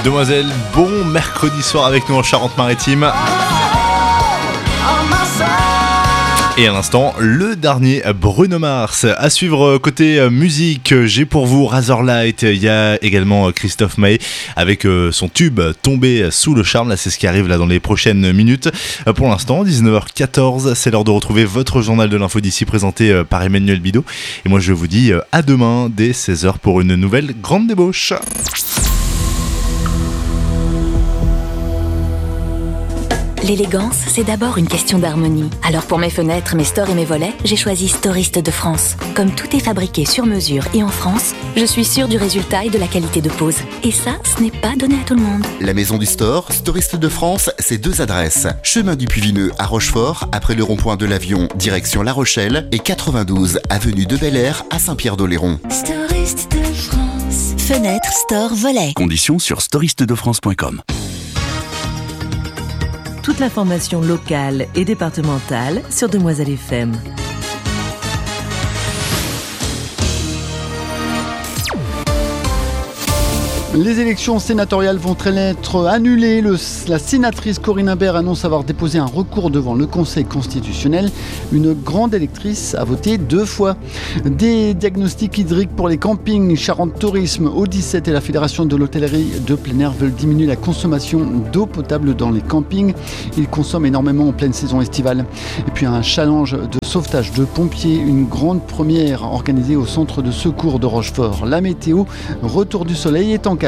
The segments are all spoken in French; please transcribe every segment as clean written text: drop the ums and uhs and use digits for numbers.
Demoiselle, bon mercredi soir avec nous en Charente-Maritime. Et à l'instant, le dernier Bruno Mars. À suivre côté musique, j'ai pour vous Razorlight. Il y a également Christophe Maé avec son tube Tombé sous le charme. Là, c'est ce qui arrive là dans les prochaines minutes. Pour l'instant, 19h14, c'est l'heure de retrouver votre journal de l'info d'ici présenté par Emmanuel Bidot. Et moi, je vous dis à demain dès 16h pour une nouvelle grande débauche. L'élégance, c'est d'abord une question d'harmonie. Alors pour mes fenêtres, mes stores et mes volets, j'ai choisi Storiste de France. Comme tout est fabriqué sur mesure et en France, je suis sûre du résultat et de la qualité de pose. Et ça, ce n'est pas donné à tout le monde. La maison du store, Storiste de France, c'est 2 adresses. Chemin du Puy-Vineux à Rochefort, après le rond-point de l'Avion, direction La Rochelle, et 92 avenue de Bel-Air à Saint-Pierre-d'Oléron. Storiste de France. Fenêtre, store, volet. Conditions sur storistedefrance.com. Toute l'information locale et départementale sur Demoiselle FM. Les élections sénatoriales vont-elles être annulées ? La sénatrice Corinne Imbert annonce avoir déposé un recours devant le Conseil constitutionnel. Une grande électrice a voté 2 fois. Des diagnostics hydriques pour les campings. Charente Tourisme, Au17 et la Fédération de l'hôtellerie de plein air veulent diminuer la consommation d'eau potable dans les campings. Ils consomment énormément en pleine saison estivale. Et puis un challenge de sauvetage de pompiers, une grande première organisée au centre de secours de Rochefort. La météo, retour du soleil est en calme.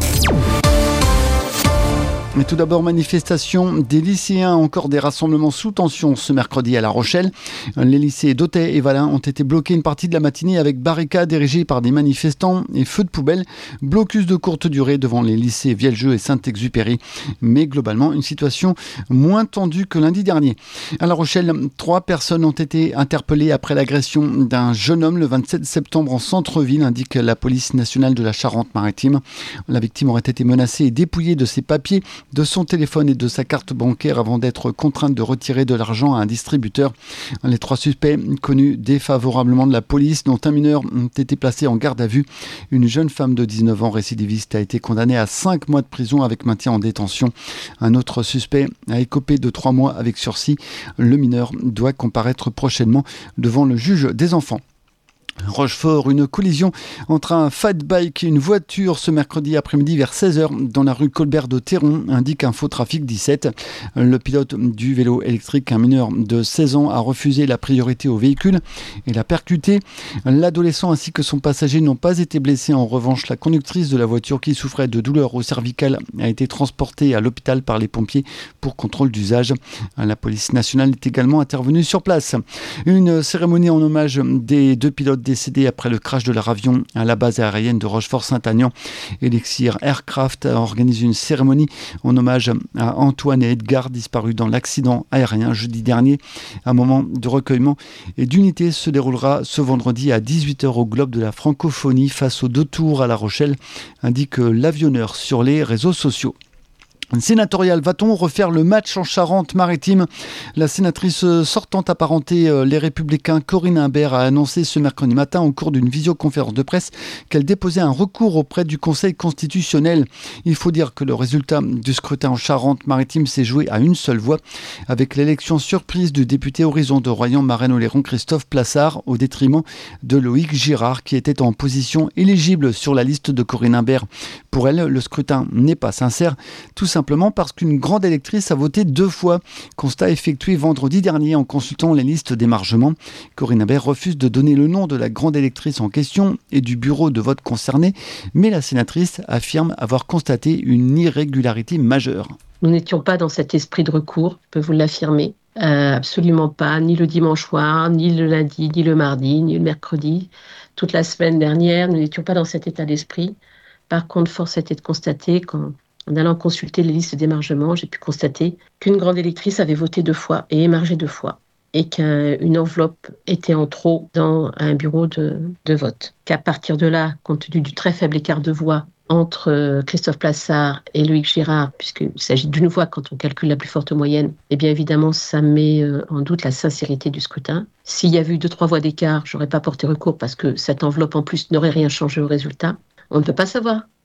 Mais tout d'abord, manifestation des lycéens, encore des rassemblements sous tension ce mercredi à La Rochelle. Les lycées d'Autey et Valin ont été bloqués une partie de la matinée avec barricades érigées par des manifestants et feux de poubelle. Blocus de courte durée devant les lycées Vieljeux et Saint-Exupéry. Mais globalement, une situation moins tendue que lundi dernier. À La Rochelle, 3 personnes ont été interpellées après l'agression d'un jeune homme le 27 septembre en centre-ville, indique la police nationale de la Charente-Maritime. La victime aurait été menacée et dépouillée de ses papiers, de son téléphone et de sa carte bancaire avant d'être contrainte de retirer de l'argent à un distributeur. Les 3 suspects connus défavorablement de la police, dont un mineur, ont été placés en garde à vue. Une jeune femme de 19 ans récidiviste a été condamnée à 5 mois de prison avec maintien en détention. Un autre suspect a écopé de 3 mois avec sursis. Le mineur doit comparaître prochainement devant le juge des enfants. Rochefort, une collision entre un fat bike et une voiture ce mercredi après-midi vers 16h dans la rue Colbert de Théron, indique Info Trafic 17. Le pilote du vélo électrique, un mineur de 16 ans, a refusé la priorité au véhicule et l'a percuté. L'adolescent ainsi que son passager n'ont pas été blessés. En revanche, la conductrice de la voiture qui souffrait de douleurs au cervical a été transportée à l'hôpital par les pompiers pour contrôle d'usage. La police nationale est également intervenue sur place. Une cérémonie en hommage des 2 pilotes décédé après le crash de leur avion à la base aérienne de Rochefort-Saint-Agnan. Elixir Aircraft organise une cérémonie en hommage à Antoine et Edgar disparus dans l'accident aérien jeudi dernier. Un moment de recueillement et d'unité se déroulera ce vendredi à 18h au Globe de la Francophonie face aux 2 tours à La Rochelle, indique l'avionneur sur les réseaux sociaux. Sénatorial, va-t-on refaire le match en Charente-Maritime ? La sénatrice sortante apparentée Les Républicains, Corinne Imbert, a annoncé ce mercredi matin au cours d'une visioconférence de presse qu'elle déposait un recours auprès du Conseil constitutionnel. Il faut dire que le résultat du scrutin en Charente-Maritime s'est joué à une seule voix, avec l'élection surprise du député Horizon de Royan-Marennes-Oléron Christophe Plassard au détriment de Loïc Girard qui était en position éligible sur la liste de Corinne Imbert. Pour elle, le scrutin n'est pas sincère, tout simplement parce qu'une grande électrice a voté 2 fois. Constat effectué vendredi dernier en consultant les listes d'émargement. Corinne Imbert refuse de donner le nom de la grande électrice en question et du bureau de vote concerné, mais la sénatrice affirme avoir constaté une irrégularité majeure. Nous n'étions pas dans cet esprit de recours, je peux vous l'affirmer. Absolument pas, ni le dimanche soir, ni le lundi, ni le mardi, ni le mercredi. Toute la semaine dernière, nous n'étions pas dans cet état d'esprit. Par contre, force était de constater qu'en allant consulter les listes d'émargement, j'ai pu constater qu'une grande électrice avait voté 2 fois et émargé 2 fois et qu'une enveloppe était en trop dans un bureau de vote. Qu'à partir de là, compte tenu du très faible écart de voix entre Christophe Plassard et Loïc Girard, puisqu'il s'agit d'une voix quand on calcule la plus forte moyenne, eh bien évidemment, ça met en doute la sincérité du scrutin. S'il y avait eu 2-3 voix d'écart, j'aurais pas porté recours parce que cette enveloppe en plus n'aurait rien changé au résultat. On ne peut pas savoir.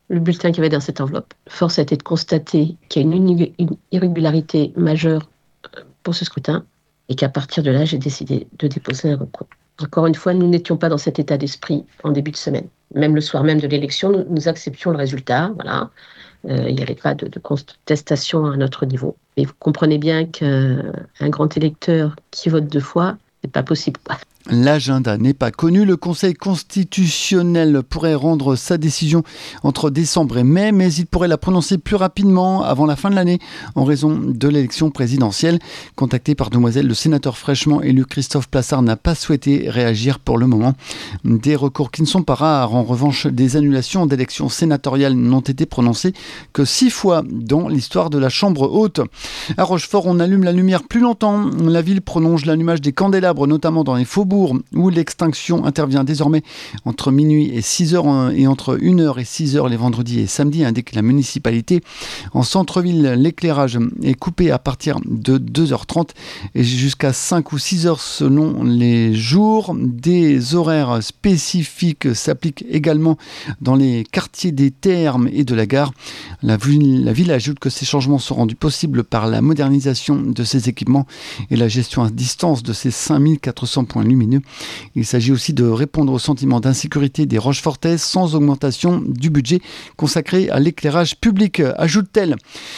le bulletin qu'il y avait dans cette enveloppe. Force a été de constater qu'il y a une irrégularité majeure pour ce scrutin et qu'à partir de là, j'ai décidé de déposer un recours. Encore une fois, nous n'étions pas dans cet état d'esprit en début de semaine. Même le soir même de l'élection, nous acceptions le résultat. Voilà. Il n'y avait pas de contestation à notre niveau. Mais vous comprenez bien qu'un grand électeur qui vote 2 fois, c'est pas possible. L'agenda n'est pas connu. Le Conseil constitutionnel pourrait rendre sa décision entre décembre et mai, mais il pourrait la prononcer plus rapidement avant la fin de l'année en raison de l'élection présidentielle. Contacté par Demoiselle, le sénateur fraîchement élu Christophe Plassard n'a pas souhaité réagir pour le moment. Des recours qui ne sont pas rares. En revanche, des annulations d'élections sénatoriales n'ont été prononcées que 6 fois dans l'histoire de la Chambre haute. À Rochefort, on allume la lumière plus longtemps. La ville prolonge l'allumage des candélabres, notamment dans les faubourgs, où l'extinction intervient désormais entre minuit et 6h et entre 1h et 6h les vendredis et samedis, indique la municipalité. En centre-ville, l'éclairage est coupé à partir de 2h30 et jusqu'à 5 ou 6h selon les jours. Des horaires spécifiques s'appliquent également dans les quartiers des Thermes et de la gare. La ville ajoute que ces changements sont rendus possibles par la modernisation de ces équipements et la gestion à distance de ces 5400 points lumineux. Il s'agit aussi de répondre au sentiment d'insécurité des Rochefortais sans augmentation du budget consacré à l'éclairage public, ajoute-t-elle.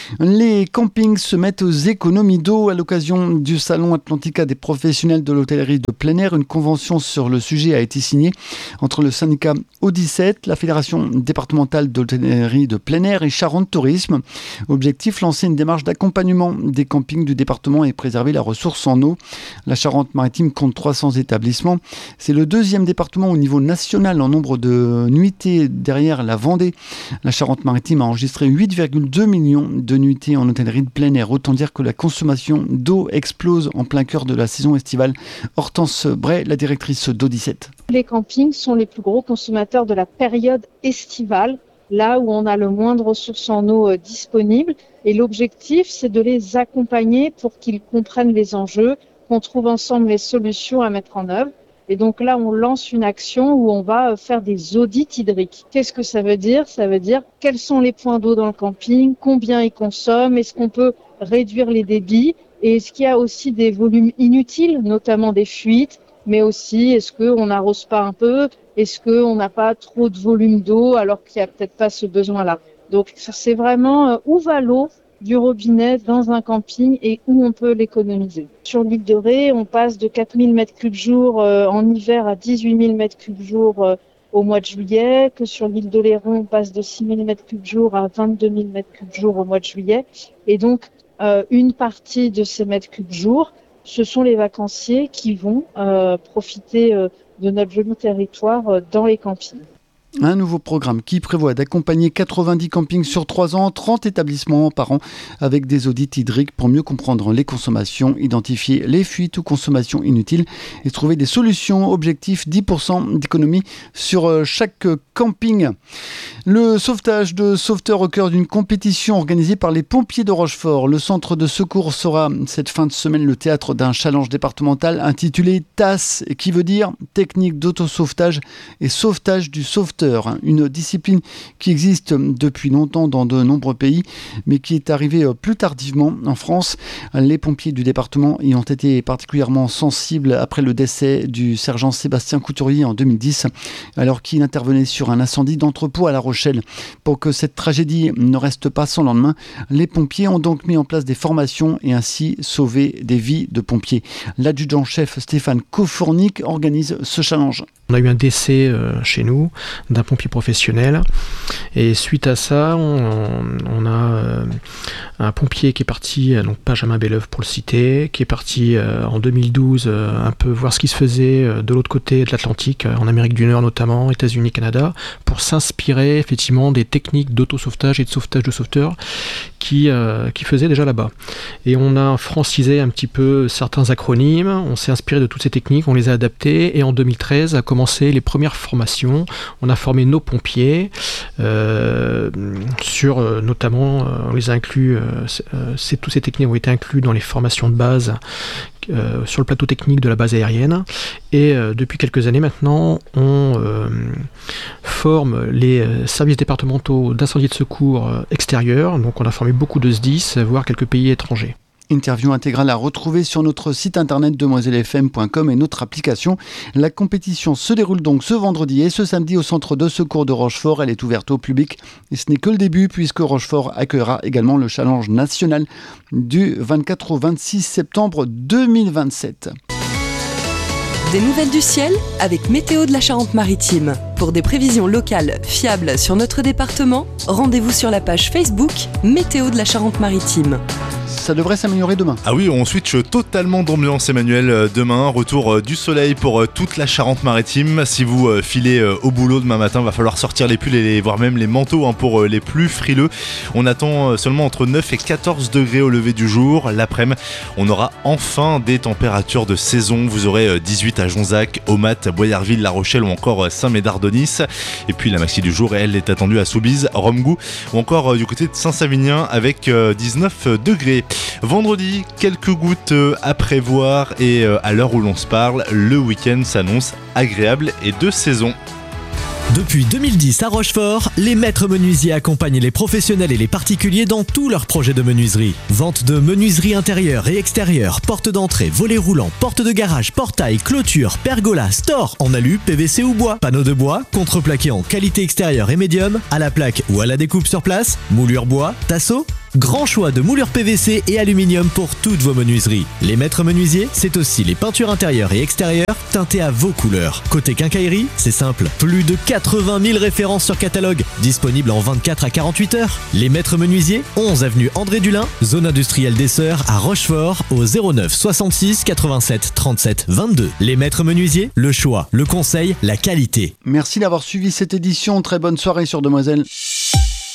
Les campings se mettent aux économies d'eau à l'occasion du Salon Atlantica des professionnels de l'hôtellerie de plein air. Une convention sur le sujet a été signée entre le syndicat O17, la Fédération départementale de l'hôtellerie de plein air et Charente Tourisme. Objectif, lancer une démarche d'accompagnement des campings du département et préserver la ressource en eau. La Charente-Maritime compte 300 établissements. C'est le 2e département au niveau national en nombre de nuitées derrière la Vendée. La Charente-Maritime a enregistré 8,2 millions de nuitées en hôtellerie de plein air. Autant dire que la consommation d'eau explose en plein cœur de la saison estivale. Hortense Bray, la directrice d'O17. Les campings sont les plus gros consommateurs de la période estivale, là où on a le moins de ressources en eau disponibles. Et l'objectif, c'est de les accompagner pour qu'ils comprennent les enjeux, qu'on trouve ensemble les solutions à mettre en œuvre. Et donc là, on lance une action où on va faire des audits hydriques. Qu'est-ce que ça veut dire ? Ça veut dire quels sont les points d'eau dans le camping, combien ils consomment, est-ce qu'on peut réduire les débits et est-ce qu'il y a aussi des volumes inutiles, notamment des fuites, mais aussi est-ce qu'on n'arrose pas un peu, est-ce qu'on n'a pas trop de volume d'eau alors qu'il n'y a peut-être pas ce besoin-là. Donc c'est vraiment où va l'eau du robinet dans un camping et où on peut l'économiser. Sur l'île de Ré, on passe de 4000 m3 jour en hiver à 18 000 m3 jour au mois de juillet, que sur l'île d'Oléron, on passe de 6 000 m3 jour à 22 000 m3 jour au mois de juillet. Et donc, une partie de ces mètres cubes jour, ce sont les vacanciers qui vont profiter de notre joli territoire dans les campings. Un nouveau programme qui prévoit d'accompagner 90 campings sur 3 ans, 30 établissements par an, avec des audits hydriques pour mieux comprendre les consommations, identifier les fuites ou consommations inutiles et trouver des solutions. Objectif 10% d'économie sur chaque camping. Le sauvetage de sauveteurs au cœur d'une compétition organisée par les pompiers de Rochefort. Le centre de secours sera cette fin de semaine le théâtre d'un challenge départemental intitulé TAS, qui veut dire technique d'autosauvetage et sauvetage du sauveteur. Une discipline qui existe depuis longtemps dans de nombreux pays, mais qui est arrivée plus tardivement en France. Les pompiers du département y ont été particulièrement sensibles après le décès du sergent Sébastien Couturier en 2010, alors qu'il intervenait sur un incendie d'entrepôt à La Rochelle. Pour que cette tragédie ne reste pas sans lendemain, les pompiers ont donc mis en place des formations et ainsi sauvé des vies de pompiers. L'adjudant-chef Stéphane Kofournik organise ce challenge. On a eu un décès chez nous d'un pompier professionnel et suite à ça on a un pompier qui est parti, donc Benjamin Belleuf pour le citer, qui est parti en 2012 un peu voir ce qui se faisait de l'autre côté de l'Atlantique, en Amérique du Nord notamment, États-Unis, Canada, pour s'inspirer effectivement des techniques d'autosauvetage et de sauvetage de sauveteurs qui faisaient déjà là-bas. Et on a francisé un petit peu certains acronymes, on s'est inspiré de toutes ces techniques, on les a adaptées et en 2013 a commencé les premières formations. On a formé nos pompiers sur notamment, on les a inclus, toutes ces techniques ont été incluses dans les formations de base sur le plateau technique de la base aérienne et depuis quelques années maintenant on forme les services départementaux d'incendie et de secours extérieurs. Donc on a formé beaucoup de SDIS, voire quelques pays étrangers. Interview intégrale à retrouver sur notre site internet demoiselefm.com et notre application. La compétition se déroule donc ce vendredi et ce samedi au centre de secours de Rochefort. Elle est ouverte au public et ce n'est que le début puisque Rochefort accueillera également le challenge national du 24 au 26 septembre 2027. Des nouvelles du ciel avec Météo de la Charente-Maritime. Pour des prévisions locales fiables sur notre département, rendez-vous sur la page Facebook Météo de la Charente-Maritime. Ça devrait s'améliorer demain. Ah oui, on switch totalement d'ambiance, Emmanuel. Demain, retour du soleil pour toute la Charente-Maritime. Si vous filez au boulot demain matin, va falloir sortir les pulls et voire même les manteaux pour les plus frileux. On attend seulement entre 9 et 14 degrés au lever du jour. L'après-midi, on aura enfin des températures de saison. Vous aurez 18 à Jonzac, Aumat, Boyarville, La Rochelle ou encore Saint-Médard-de-Nice. Et puis la maxi du jour, elle est attendue à Soubise, Romgou ou encore du côté de Saint-Savinien avec 19 degrés. Vendredi, quelques gouttes à prévoir et à l'heure où l'on se parle, le week-end s'annonce agréable et de saison. Depuis 2010 à Rochefort, les maîtres menuisiers accompagnent les professionnels et les particuliers dans tous leurs projets de menuiserie. Vente de menuiserie intérieure et extérieure, porte d'entrée, volets roulants, porte de garage, portail, clôture, pergola, store en alu, PVC ou bois, panneaux de bois, contreplaqué en qualité extérieure et médium, à la plaque ou à la découpe sur place, moulure bois, tasseau. Grand choix de moulures PVC et aluminium pour toutes vos menuiseries. Les maîtres menuisiers, c'est aussi les peintures intérieures et extérieures teintées à vos couleurs. Côté quincaillerie, c'est simple. Plus de 80 000 références sur catalogue, disponibles en 24 à 48 heures. Les maîtres menuisiers, 11 avenue André Dulin, zone industrielle des Sœurs à Rochefort, au 09 66 87 37 22. Les maîtres menuisiers, le choix, le conseil, la qualité. Merci d'avoir suivi cette édition. Très bonne soirée sur Demoiselle.